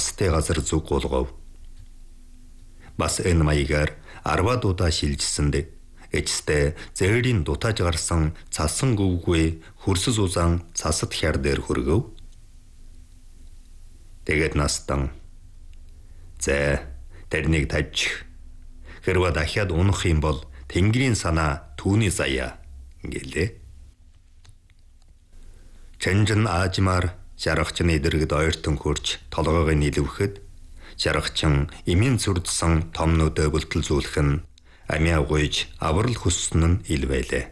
настай газар зүг гулгав. Бас энэ маягаар 10 удаа шилжсэнд эцэстээ зээрийн дутааж гарсан цасан гүвгүй хөрсөс узаан цасад хяр дээр хөргөв. Тэгээд настан "За, тэрнийг тавьчих. Хэрвээ дахиад унах юм бол Тэнгэрийн санаа түүний заяа" гэлээ. Чанжин аажмаар жаргачны дэргэд ойртон хурж толгойг нийлвэхэд жаргачин эмийн зүрдсэн томнуудаа бүлтэлзүүлэх нь амиа гуйж аврал хүссэн нь ил байлаа.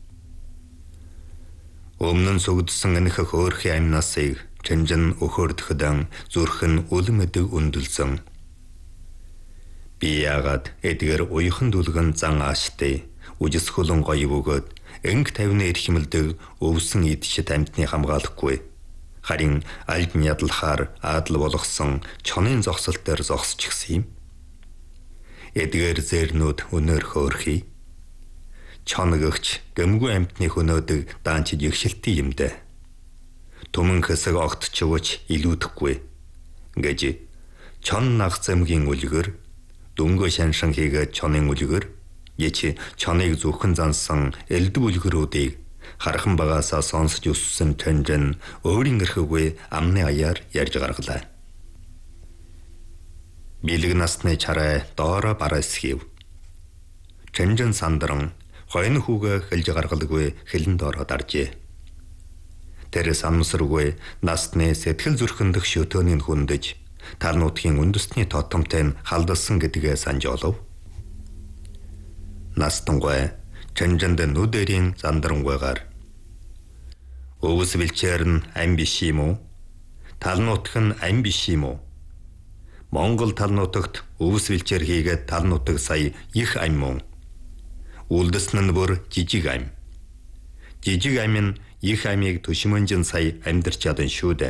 Өмнө нь сүгдсэн энэх хөөрхий амнасыг Чанжин өхөрдөхдөн зүрх нь үлмэдэг өндөлсөн. Би яагаад эдгээр уяхан дүлгэн зан ааштай үжисхөлөн гоё бөгөөд энг тавны эрхэмэлдэг өвсөн идшит амьтны хамгаалахгүй. Харин альд нядлахаар аадал болгосон чонын зогсол дээр зогсчихсан юм. Эдгээр зэрнүүд өнөр хөөрхий. Чон гэгч гэмгүй амьтны хөнөөдөг даанчид ягшилтий юм дэ. Түмэн хэсэг огт чөвч илүүдэхгүй. Гэж чон нах зэмгийн үлгэр дүнгөө шаншин хийгээд чонын үлгэр яч чоныг зүхэн зансан элдв үлгэрүүдийг хархан багаасаа сонсож өссөн Чанжин өөрийн эрхгүй амны аяар ярьж гаргалаа. Билэг насны чарай доороо бараасхив. Чанжин сандран хойно хүүгээ хэлж гаргалгүй хэлэн доороо даржээ. Тэр санамсаргүй насны сэтгэл зүрхэндх шөтөөнийг хүндэж талнуудын үндэсний тотомтой халдалсан гэдгээ санаж олов. Настангой Чанжинд нүдэрийн зандрангүйгаар "Өвс бэлчээр нь ам биш юм уу? Талнуудх нь ам биш юм уу? Монгол талнуудагт өвс бэлчээр хийгээд талнуудаг сая их ам мөн. Үлдэсэн нь бүр жижиг ам. Жижиг ам нь их амийг төшмөнжин сая амьдарч чадсан шүү дээ.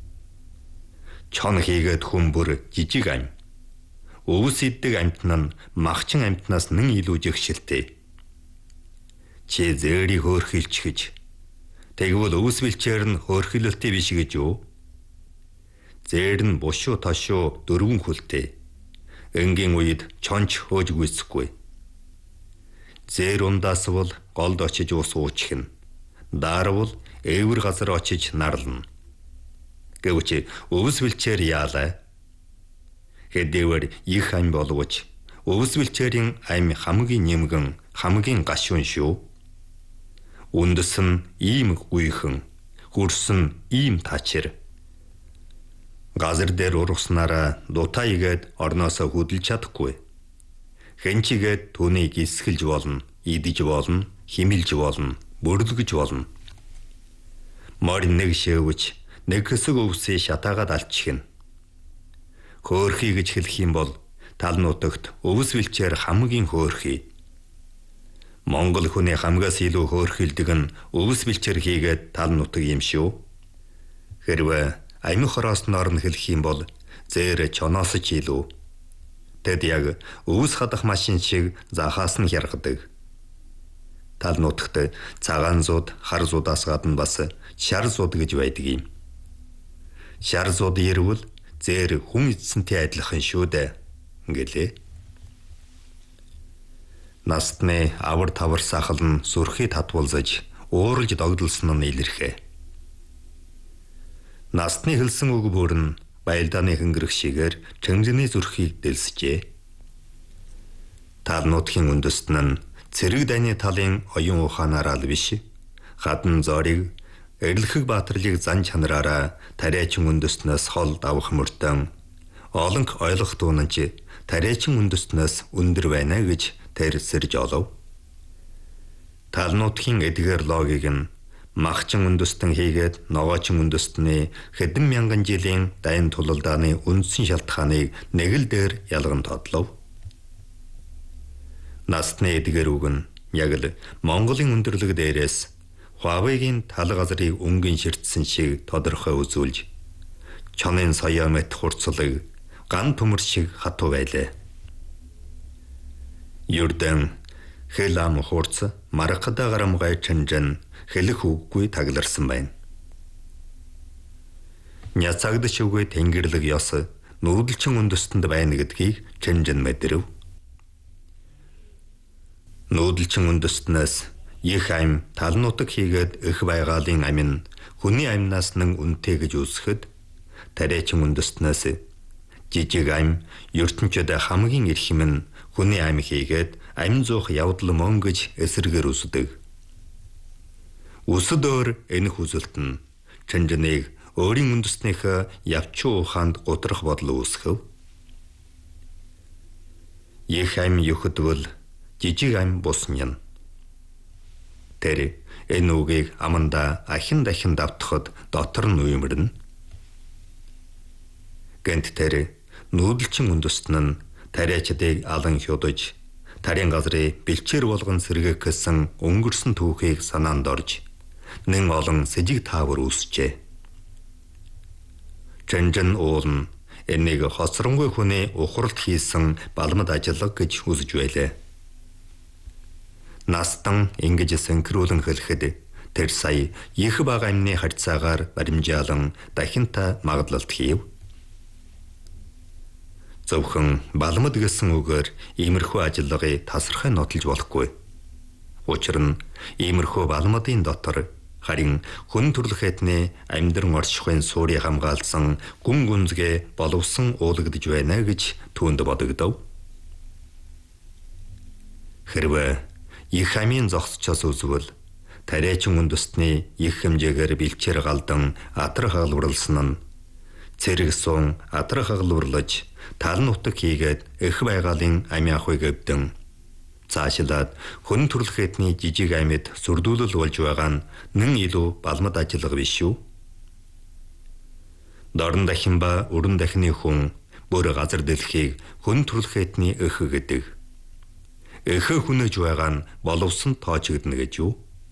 Чон хийгээд хүн бүр жижиг ам. Өвс иддэг амьтан нь махчин амьтнаас нэн илүү жигшилтэй. Чи зээрийг хөөрхилч гэж. Тэгвэл өвс бэлчээр нь хөөрхилэлтэй биш гэж юу? Зээр нь бушуу тошуу дөрвөн хүлтэй. Энгийн үед чонч хөөж гүйцэхгүй. Зээр ундаасвал голд очиж ус уучих нь. Даарвал эвэр газар очиж нарлна. Гэвч өвс бэлчээр яалаа. Хэдийгээр их ам боловч өвс бэлчээрийн ам хамгийн нэмгэн хамгийн гашуун шүү. Үндэс нь ийм гүйхэн, хөрс нь ийм тачир. Газар дээр ургаснараа дутаа игээд орноосоо хөдөлж чадахгүй. Хэнчигээд түүнийг исгэлж болно, идэж болно, химэлж болно, бүрлгэж болно. Морин нэг шэвж, нэг хэсэг өвсөө шатаагаад алчихна. Хөөрхий гэж хэлэх юм бол талнуудагт өвс бэлчээр хамгийн хөөрхий. Монгол хүний хамгаас илүү хөөрхилдэг нь өвс бэлчээр хийгээд талнуудаг юм шүү. Хэрвээ амин хороосноор нь хэлэх юм бол зээр чоноос ч илүү. Тэд яг өвс хадах машин шиг захаас нь хяргадаг. Талнуудагт цагаан зууд, хар зуудаас гадна бас шар зууд гэж байдаг юм. Шар зууд ирвэл зээр хүн эзэнтэй адилхан шүү дээ гэлээ. Настны авар тавар сахал нь сүрхий татвалзаж ууралж догдолсон нь илэрхээ. Настны хэлсэн үг бүр нь байлдааны хөнгөрөх шигээр Чанжины зүрхийг дэлсжээ. Талнуудын үндэст нь цэрэг дайны талын оюун ухаанаар ал биш, гадна зориг эрлэхэг баатарлыг зан чанараараа тариачин үндэстнээс хол давах мөртөн олонх ойлгох дуунанч тариачин үндэстнээс өндөр байна гэж тэрсэрж олов. Талнуудын эдгээр логик нь махчин үндэстэн хийгээд ногоочин үндэстний хэдэн мянган жилийн дайн тулалдааны үндсэн шалтгааныг нэг л дээр ялган тодлов. Настны эдгээр үг нь яг л Монголын өндөрлөг дээрээс Хуавейгийн тал газрыг өнгөн ширтсэн шиг тодорхой үзүүлж чонын соёо мэт хурцлаг ган төмөр шиг хатуу байлаа. Юрдэн хэл ам хурц маргада гарамгай Чанжин хэлэх үггүй тагларсан байна. Няцагдж өгөө тэнгэрлэг ёс нүүдэлчин үндэстэнд байна гэдгийг Чэнжэн мэдрэв. Нүүдэлчин үндэстнээс их ам тал нутаг хийгээд их байгаалын ам нь хүний амнаас нэг үнэтэй гэж үзэхэд тариачин үндэстнээс жижиг ам ертөнцид хамгийн эрхэм нь хүний ам хийгээд ам зуух явдал мөн гэж эсрэгээр үздэг. Үсэд өөр энэх үзэлт нь Чэнжэнийг өөрийн үндэстнийхээ явчуу ухаанд гутрах бодол үүсгэв. Их ам юхдвол жижиг ам бусна. Тэр энэ үгийг аманда ахин дахин давтахад дотор нь уймарна. Гэнт тэр нүүдэлчин үндэстэн нь тариачдыг алан худаж тарийн газрыг бэлчээр болгон сэргээх гэсэн өнгөрсөн түүхийг санаанд орж нэн олон сэжиг таавар үүсчээ. Чэнжэн уул нь энийг хоцронгүй хүний ухралт хийсэн балмад ажиллага гэж үзэж байлаа. Настан ингэж сэнхруулан хэлэхэд тэр сая их бага амны харьцаагаар баримжаалан дахинта магадлалт хийв. Зөвхөн балмад гэсэн үгээр иймэрхүү ажиллагыг тасархай нотолж болохгүй. Учир нь иймэрхүү балмадын дотор харин хүн төрөлх эдний амьдран оршихуйн суурийг хамгаалсан гүн гүнзгий боловсон уулагдж байна гэж түүнд бодогдов. Хэрвээ их амийн зогсчоос үзвэл тариачин үндэстний их хэмжээгээр бэлчээр галдан атрах агалварлсан нь цэрэг суун атрах агалварлаж тал нутаг хийгээд их байгаалын ами ахуйг өвдөн цаашлаад хүн төрөлх эдний жижиг амьд сүрдүүлэл болж байгаа нь нэн илүү балмад ажиллага биш үү? Дорн дахин ба өрн дахины хүн бүр газар дэлхийг хүн төрөлх эдний эх гэдэг. Эхэ хүнэж байгаа нь боловсон тоочгдно гэж юу?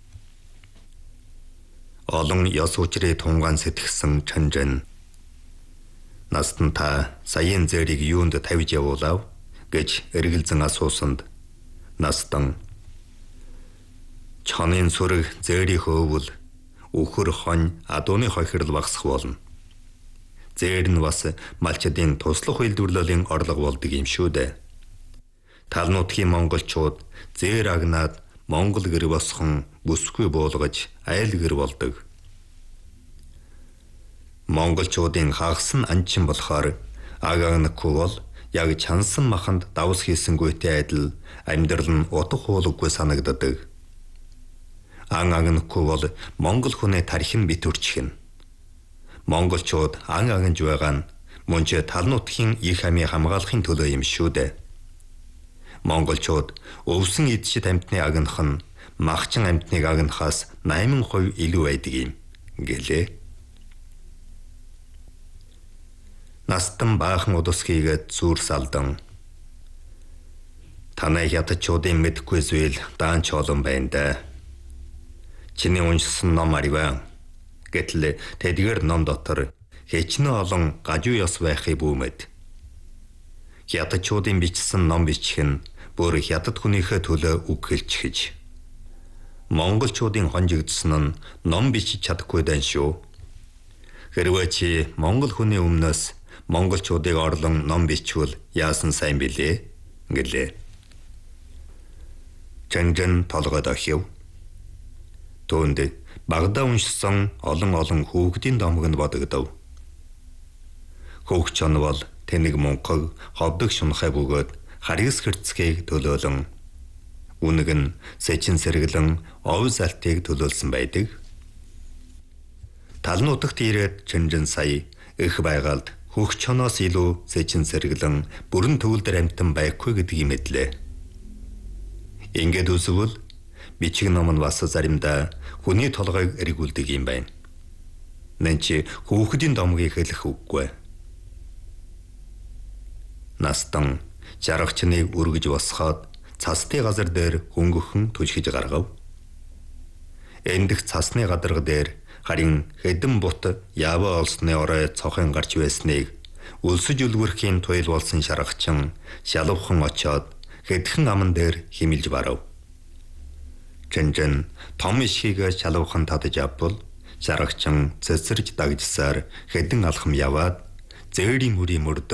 Олон ёс учрыг тунгаан сэтгсэн Чэнжэн настан та саяын зээрийг юунд тавьж явуулав гэж эргэлзэн асуусанд настан чонын сүрэг зээрийг өвөл үхэр хонь адууны хохирол багсах болно. Зээр нь бас малчдын туслах үйлдвэрлэлийн орлого болдог юм шүү дээ. Тал нутгийн монголчууд зээр агнаад монгол гэр босхон бүсгүй буулгаж айл гэр болдог. Монголчуудын хагас нь анчин болохоор аг агнахгүй бол яг чансан маханд давс хийсэнгүйтэй адил амьдрал нь утга хуулггүй санагддаг. Ан агнахгүй бол монгол хүний тархин битүүрчихнэ. Монголчууд ан агнж байгаа нь мөн ч тал нутгийн их амийг хамгаалахын төлөө юм шүү дээ. Монголчууд өвсөн идшид амьтны агнах нь махчин амьтныг агнахаас 8% илүү байдаг юм гэлээ. Настан баахан удас хийгээд зүрс алдан. Танай хятадчуудын мэдхгүй зүйл даанч олон байна да. Чиний уншсан ном ариваа. Гэтэл тэдгээр ном дотор хичнээн олон гажуу ёс байхыг бүүмэд. Хятадчуудын бичсэн ном бичих нь бүр хятад хүнийхээ төлөө үг хэлчихэж. Монголчуудын хонжигдсан нь ном бичиж чадахгүй дан шүү. Хэрвээ чи монгол хүний өмнөөс монголчуудыг орлон ном бичвэл яасан сайн билээ гэлээ. Чэнжэн толгойд охив. Түүнд багада уншсан олон хүүхдийн домгонд бодогдов. Хөөгч он бол тэнэг мунхаг ховдог шунхай бөгөөд харгас хэрцгийг төлөөлөн үнэг нь сэжин сэргэлэн ов залтыг төлөөлсөн байдаг. Тал нутагт ирээд Чэнжэн сая их байгаалд хөгч чоноос илүү сэжин сэргэлэн бүрэн төвлөр амтан байхгүй гэдгийг мэдлээ. Ингээд үзвэл бичиг ном нь бас заримдаа хүний толгойг эргүүлдэг юм байна. Нэн чи хүүхдийн домгийг хэлэх үггүй. Настан жаргачныг үргэж босгоод цасны газар дээр хөнгөхөн түлхэж гаргав. Эндх цасны гадарга дээр харин хэдэн бут яваа олсны орой цохон гарч байсныг өлсөж үлгэрхийн туйл болсон шаргачин шалвхан очоод хэдхэн аман дээр химэлж барав. Чэнжэн том ишгийг шалвхан татаж авбал шаргачин цэцэрж дагжсаар хэдэн алхам яваад зээрийн мөрийн мөрд